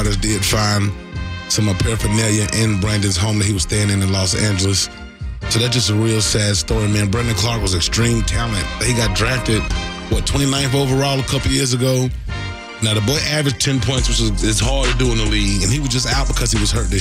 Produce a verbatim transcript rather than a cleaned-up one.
firefighters did find some uh, paraphernalia in Brandon's home that he was staying in in Los Angeles. So that's just a real sad story, man. Brandon Clark was extreme talent. He got drafted, what, twenty-ninth overall a couple years ago. Now, the boy averaged ten points, which is, is hard to do in the league, and he was just out because he was hurt this